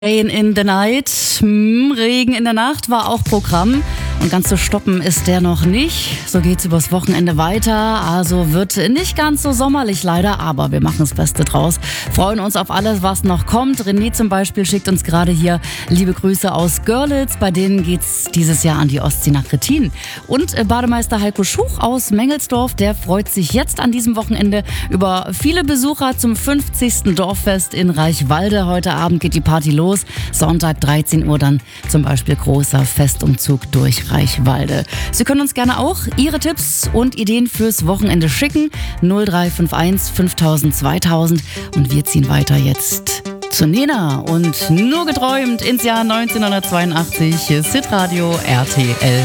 Rain in the Night, Regen in der Nacht war auch Programm. Und ganz zu stoppen ist der noch nicht. So geht's übers Wochenende weiter. Also wird nicht ganz so sommerlich leider, aber wir machen das Beste draus. Freuen uns auf alles, was noch kommt. René zum Beispiel schickt uns gerade hier liebe Grüße aus Görlitz. Bei denen geht's dieses Jahr an die Ostsee nach Rettin. Und Bademeister Heiko Schuch aus Mengelsdorf, der freut sich jetzt an diesem Wochenende über viele Besucher zum 50. Dorffest in Reichwalde. Heute Abend geht die Party los. Sonntag 13 Uhr dann zum Beispiel großer Festumzug durch Reichwalde. Sie können uns gerne auch Ihre Tipps und Ideen fürs Wochenende schicken. 0351 5000 2000. Und wir ziehen weiter jetzt zu Nena und Nur geträumt ins Jahr 1982. Hitradio RTL.